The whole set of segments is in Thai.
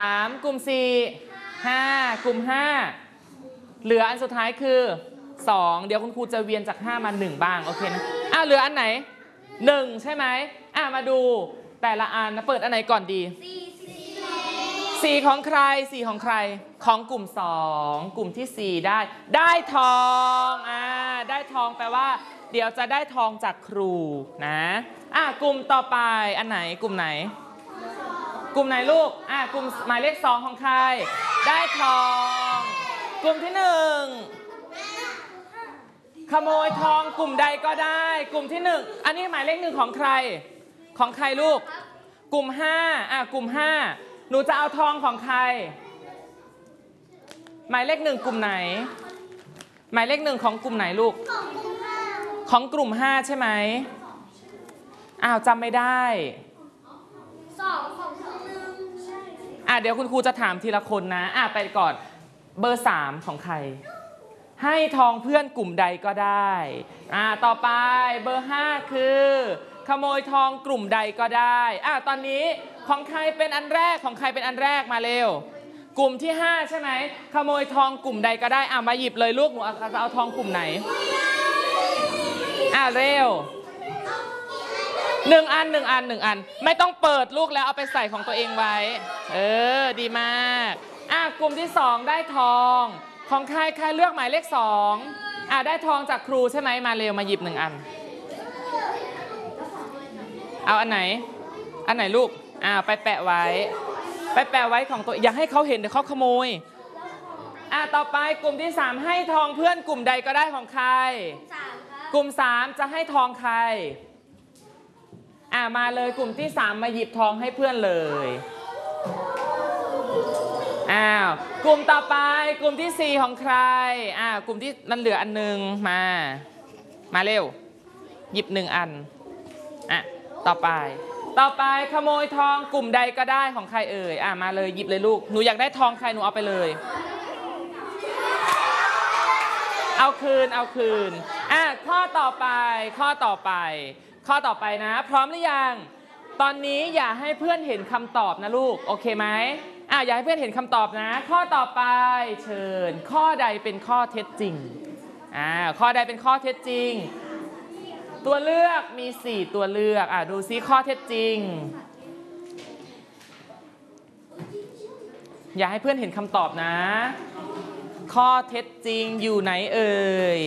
3กลุ่ม4 5กลุ่ม5เหลืออันสุดท้ายคือ2เดี๋ยวคุณครูจะเวียนจาก5มา1บ้างโอเคนะเหลืออันไหน1ใช่ไหมมาดูแต่ละอันนะเปิดอันไหนก่อนดี4ของใคร4ของใครของกลุ่ม2กลุ่มที่4ได้ทองได้ทองแปลว่าเดี๋ยวจะได้ทองจากครูนะกลุ่มต่อไปอันไหนกลุ่มไหนกลุ่มไหนลูกกลุ่มหมายเลข2ของใครได้ทองกลุ่มที่1ขโมยทองกลุ่มใดก็ได้กลุ่มที่1อันนี้หมายเลข1ของใครลูกกลุ่ม5กลุ่ม5หนูจะเอาทองของใครหมายเลข1กลุ่มไหนหมายเลข1ของกลุ่มไหนลูกของกลุ่ม5ใช่ไหมจำไม่ได้เดี๋ยวคุณครูจะถามทีละคนนะไปก่อนเบอร์3ของใครให้ทองเพื่อนกลุ่มใดก็ได้ต่อไปเบอร์5คือขโมยทองกลุ่มใดก็ได้ตอนนี้ของใครเป็นอันแรกมาเร็วกลุ่มที่5ใช่ไหมขโมยทองกลุ่มใดก็ได้มาหยิบเลยลูกหนูจะเอาทองกลุ่มไหนเร็ว1 อันไม่ต้องเปิดลูกแล้วเอาไปใส่ของตัวเองไว้ดีมากกลุ่มที่2ได้ทองของใครเลือกหมายเลข2ได้ทองจากครูใช่ไหมมาเร็วมาหยิบ1 อันเอาอันไหนลูกไปแปะไว้ของตัวอย่าให้เขาเห็นเดี๋ยวเขาขโมยต่อไปกลุ่มที่3ให้ทองเพื่อนกลุ่มใดก็ได้ของใครกลุ่ม3จะให้ทองใครมาเลยกลุ่มที่3มาหยิบทองให้เพื่อนเลยกลุ่มต่อไปกลุ่มที่4ของใครกลุ่มที่มันเหลืออันนึงมาเร็วหยิบ1 อันต่อไปขโมยทองกลุ่มใดก็ได้ของใครเอ่ยมาเลยหยิบเลยลูกหนูอยากได้ทองใครหนูเอาไปเลยเอาคืนข้อต่อไปนะพร้อมหรือยังตอนนี้อย่าให้เพื่อนเห็นคำตอบนะลูกโอเคไหมอย่าให้เพื่อนเห็นคำตอบนะข้อต่อไปเชิญข้อใดเป็นข้อเท็จจริงข้อใดเป็นข้อเท็จจริงตัวเลือกมี4ตัวเลือกดูซิข้อเท็จจริงอย่าให้เพื่อนเห็นคำตอบนะข้อเท็จจริงอยู่ไหนเอ่ย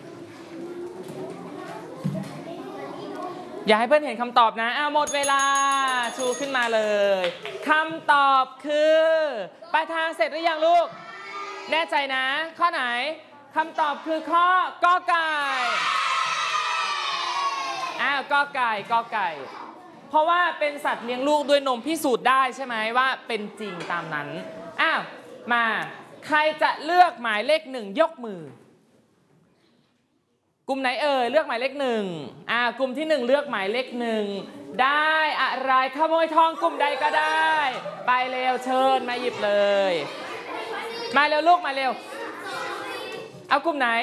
อย่าให้เพื่อนเห็นคำตอบนะหมดเวลาชูขึ้นมาเลยคำตอบคือปลายทางเสร็จหรือยังลูกแน่ใจนะข้อไหนคำตอบคือข้อกอไก่กอไก่เพราะว่าเป็นสัตว์เลี้ยงลูกด้วยนมพิสูจน์ได้ใช่ไหมว่าเป็นจริงตามนั้นมาใครจะเลือกหมายเลข1ยกมือกลุ่มไหนเอ่ยเลือกหมายเลข1กลุ่มที่1เลือกหมายเลข1ได้อะไรขโมยทองกลุ่มใดก็ได้ไปเร็วเชิญมาหยิบเลยมาเร็วลูกมาเร็วเอากลุ่มไหน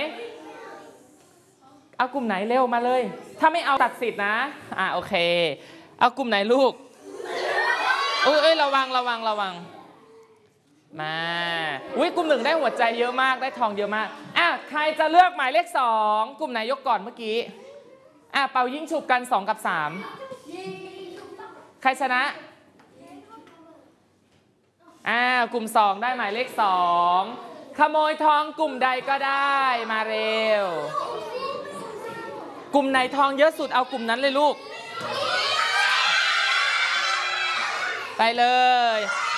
เร็วมาเลยถ้าไม่เอาตัดสิทธิ์นะโอเคเอากลุ่มไหนลูกระวังมากลุ่ม1ได้หัวใจเยอะมากได้ทองเยอะมากใครจะเลือกหมายเลข2กลุ่มไหนยกก่อนเมื่อกี้เป่ายิงฉุบกัน2กับ3ใครชนะกลุ่ม2ได้หมายเลข2ขโมยทองกลุ่มใดก็ได้มาเร็วกลุ่มไหนทองเยอะสุดเอากลุ่มนั้นเลยลูกไปเลย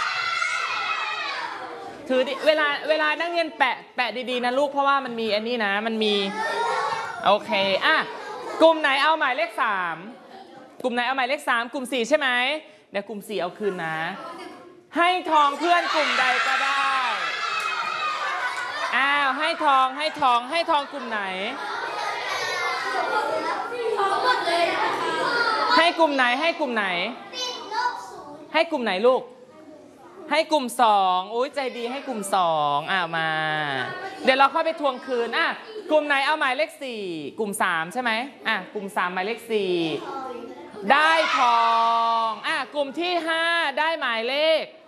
ถือเวลานักเรียนแปะดีๆนะลูกเพราะว่ามันมีอันนี้นะมันมีโอเคกลุ่มไหนเอาหมายเลข3กลุ่มไหนเอาหมายเลข3กลุ่ม4ใช่ไหมเดี๋ยวกลุ่ม4เอาคืนนะให้ทองเพื่อนกลุ่มใดก็ได้ให้ทองกลุ่มไหนให้กลุ่มไหนให้กลุ่มไหนลูกให้กลุ่ม2ใจดีให้กลุ่ม2มาเดี๋ยวเราค่อยไปทวงคืนกลุ่มไหนเอาหมายเลข4กลุ่ม3ใช่ไหมกลุ่ม3หมายเลข4ได้ทองกลุ่มที่5ได้หมายเลข